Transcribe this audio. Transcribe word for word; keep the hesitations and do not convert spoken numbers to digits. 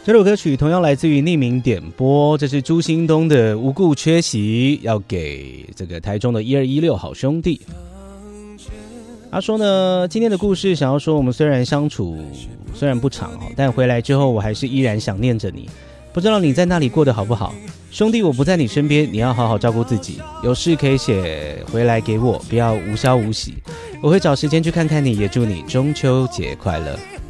这首歌曲同样来自于匿名点播，这是朱兴东的《无故缺席》，要给这个台中的一二一六好兄弟。他说呢，今天的故事想要说，我们虽然相处虽然不长，但回来之后我还是依然想念着你，不知道你在那里过得好不好。兄弟，我不在你身边，你要好好照顾自己，有事可以写回来给我，不要无消无息，我会找时间去看看你，也祝你中秋节快乐。